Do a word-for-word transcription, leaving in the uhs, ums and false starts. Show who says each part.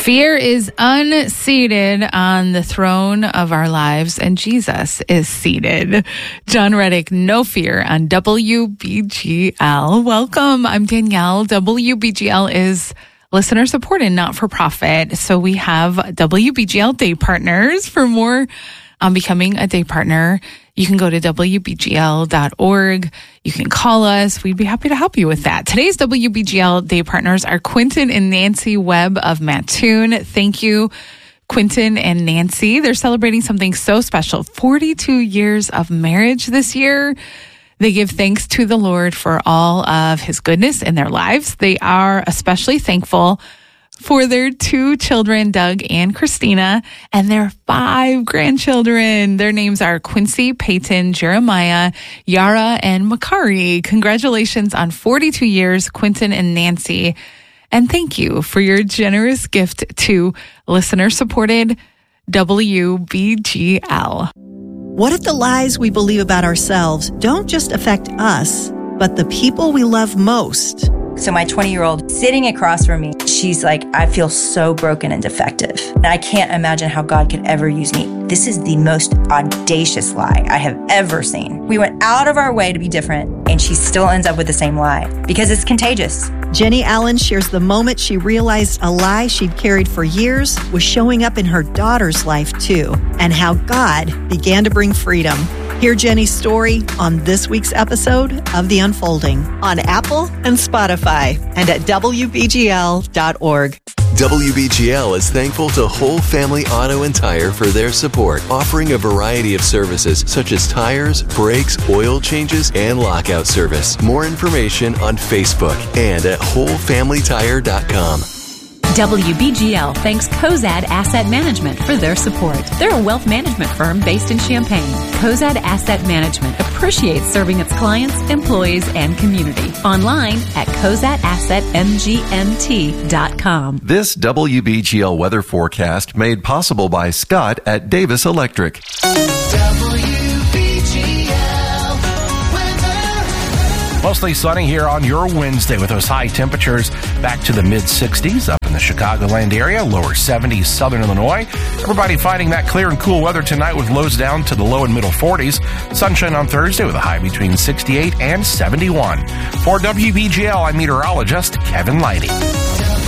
Speaker 1: Fear is unseated on the throne of our lives, and Jesus is seated. John Reddick, No Fear on W B G L. Welcome. I'm Danielle. W B G L is listener supported, not for profit. So we have W B G L Day Partners. For more on becoming a day partner, you can go to W B G L dot org. You can call us. We'd be happy to help you with that. Today's W B G L Day Partners are Quentin and Nancy Webb of Mattoon. Thank you, Quentin and Nancy. They're celebrating something so special. forty-two years of marriage this year. They give thanks to the Lord for all of his goodness in their lives. They are especially thankful for their two children, Doug and Christina, and their five grandchildren. Their names are Quincy, Peyton, Jeremiah, Yara, and Makari. Congratulations on forty-two years, Quentin and Nancy. And thank you for your generous gift to listener-supported W B G L.
Speaker 2: What if the lies we believe about ourselves don't just affect us, but the people we love most?
Speaker 3: So my twenty-year-old sitting across from me, she's like, I feel so broken and defective. And I can't imagine how God could ever use me. This is the most audacious lie I have ever seen. We went out of our way to be different, and she still ends up with the same lie because it's contagious.
Speaker 2: Jenny Allen shares the moment she realized a lie she'd carried for years was showing up in her daughter's life too, and how God began to bring freedom. Hear Jenny's story on this week's episode of The Unfolding on Apple and Spotify and at W B G L dot org.
Speaker 4: W B G L is thankful to Whole Family Auto and Tire for their support, offering a variety of services such as tires, brakes, oil changes, and lockout service. More information on Facebook and at whole family tire dot com.
Speaker 5: W B G L thanks Cozad Asset Management for their support. They're a wealth management firm based in Champaign. Cozad Asset Management appreciates serving its clients, employees, and community. Online at cozad asset m g m t dot com.
Speaker 6: This W B G L weather forecast made possible by Scott at Davis Electric.
Speaker 7: Mostly sunny here on your Wednesday with those high temperatures back to the mid sixties up in the Chicagoland area, lower seventies southern Illinois. Everybody finding that clear and cool weather tonight with lows down to the low and middle forties. Sunshine on Thursday with a high between sixty-eight and seventy-one. For W B G L, I'm meteorologist Kevin Leidy.